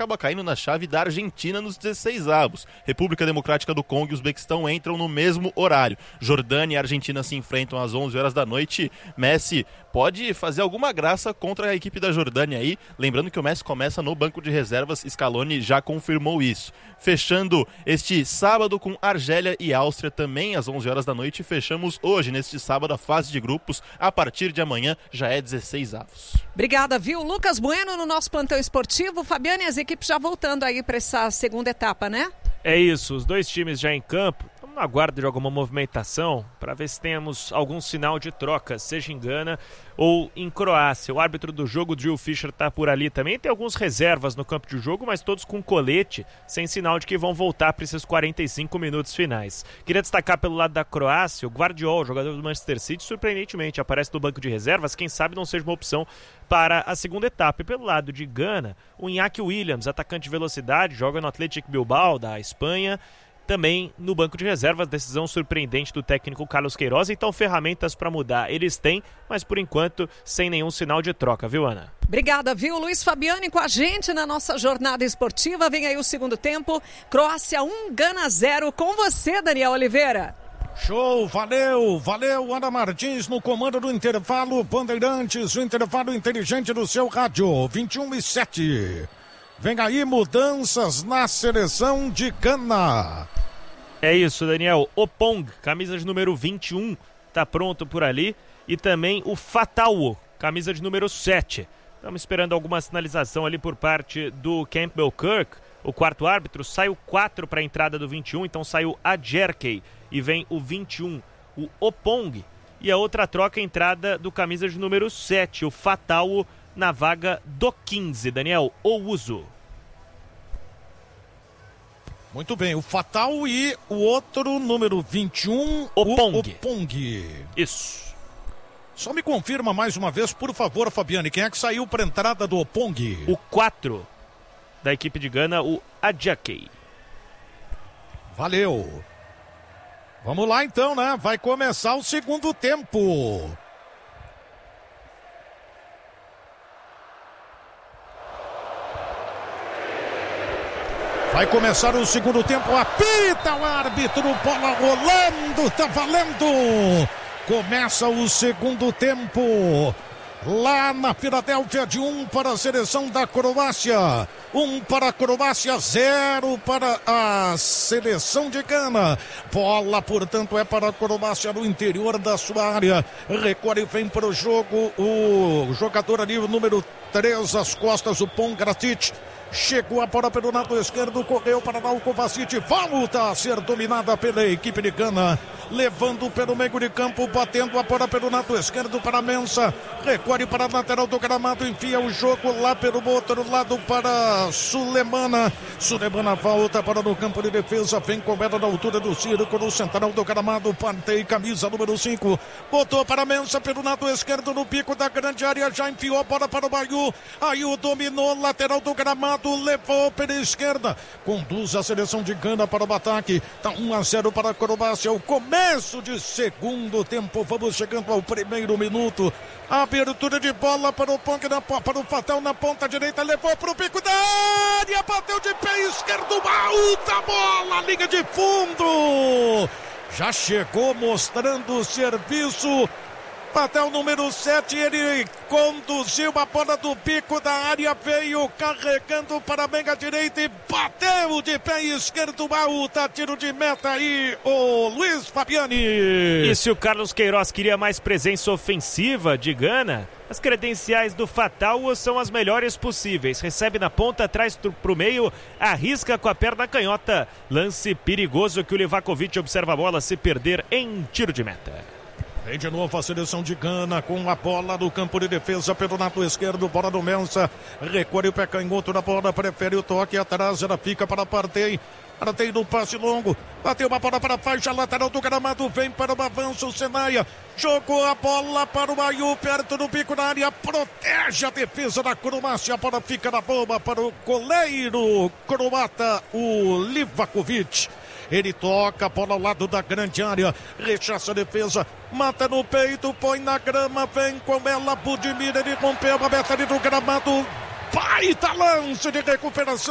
acaba caindo na chave da Argentina nos 16avos. República Democrática do Congo e Uzbequistão entram no mesmo horário. Jordânia e Argentina se enfrentam às 11 horas da noite. Messi pode fazer alguma graça contra a equipe da Jordânia aí. Lembrando que o Messi começa no banco de reservas, Scaloni já confirmou isso. Fechando este sábado com Argélia e Áustria também às 11 horas da noite. Fechamos hoje, neste sábado, a fase de grupos. A partir de amanhã já é 16avos. Obrigada, viu? Lucas Bueno no nosso plantão esportivo. Fabiane, as equipes já voltando aí para essa segunda etapa, né? É isso, os dois times já em campo. Estamos na guarda de alguma movimentação para ver se temos algum sinal de troca, seja em Gana ou em Croácia. O árbitro do jogo, Drew Fischer, está por ali também. Tem alguns reservas no campo de jogo, mas todos com colete, sem sinal de que vão voltar para esses 45 minutos finais. Queria destacar pelo lado da Croácia, o Guardiol, jogador do Manchester City, surpreendentemente aparece no banco de reservas. Quem sabe não seja uma opção para a segunda etapa. E pelo lado de Gana, o Iñaki Williams, atacante de velocidade, joga no Athletic Bilbao da Espanha, também no banco de reservas. Decisão surpreendente do técnico Carlos Queiroz. Então ferramentas para mudar eles têm, mas por enquanto sem nenhum sinal de troca, viu, Ana? Obrigada, viu? Luiz Fabiane com a gente na nossa jornada esportiva. Vem aí o segundo tempo, Croácia 1, Gana 0. Com você, Daniel Oliveira. Show, valeu, Ana Martins no comando do intervalo, Bandeirantes, o intervalo inteligente do seu rádio, 21:07. Vem aí mudanças na seleção de Gana. É isso, Daniel. Opong, camisa de número 21, tá pronto por ali. E também o Fatawu, camisa de número 7. Estamos esperando alguma sinalização ali por parte do Campbell Kirk. O quarto árbitro, sai o 4 para a entrada do 21, então sai o Adjerkey e vem o 21, o Opong. E a outra troca, a entrada do camisa de número 7, o Fatawu, na vaga do 15, Daniel Ouzo. Muito bem, o Fatal e o outro, número 21, Opong. O Opong. Isso. Só me confirma mais uma vez, por favor, Fabiane, quem é que saiu para a entrada do Opong? O 4 da equipe de Gana, o Adjerkey. Valeu. Vamos lá então, né? Vai começar o segundo tempo. Vai começar o segundo tempo, apita o árbitro, bola rolando, tá valendo. Começa o segundo tempo. Lá na Filadélfia, de 1 para a seleção da Croácia. 1 para a Croácia, 0 para a seleção de Gana. Bola, portanto, é para a Croácia no interior da sua área. Recolhe e vem para o jogo o jogador ali, o número 3, às costas, o Pongratic. Chegou a bola pelo lado esquerdo, correu para dar o Kovacic, volta a ser dominada pela equipe de Gana, levando pelo meio de campo, batendo a bola pelo lado esquerdo para Mensah, recolhe para a lateral do gramado, enfia o jogo lá pelo outro lado para Sulemana volta para no campo de defesa, vem com ela na altura do círculo central do gramado, Partey, camisa número 5, botou para Mensah pelo lado esquerdo no pico da grande área, já enfiou a bola para o Bayu, aí o dominou, lateral do gramado, levou pela esquerda, conduz a seleção de Gana para o ataque, tá 1-0 para a Croácia, o começo de segundo tempo, vamos chegando ao primeiro minuto, abertura de bola para o Pong, para o Fatal na ponta direita, levou para o pico da área, bateu de pé esquerdo, alta bola, linha de fundo, já chegou mostrando o serviço. Até o número 7, ele conduziu a bola do pico da área, veio carregando para a meia direita e bateu de pé esquerdo, alta, tiro de meta aí, o Luiz Fabiani. E se o Carlos Queiroz queria mais presença ofensiva de Gana, as credenciais do Fatal são as melhores possíveis. Recebe na ponta, traz para o meio, arrisca com a perna canhota. Lance perigoso que o Livakovic observa a bola se perder em tiro de meta. Vem de novo a seleção de Gana com a bola do campo de defesa pelo lado esquerdo, bola do Mensah, recolhe o pé canhoto na bola, prefere o toque atrás, ela fica para Partey. Partey no passe longo, bateu uma bola para a faixa lateral do gramado, vem para o avanço, o Senaia, jogou a bola para o Bayu, perto do bico na área, protege a defesa da Croácia, a bola fica na bomba para o goleiro croata, o Livakovic. Ele toca a bola ao lado da grande área, rechaça a defesa, mata no peito, põe na grama, vem com ela, Budimir, ele rompeu a meta ali do gramado, baita lance de recuperação.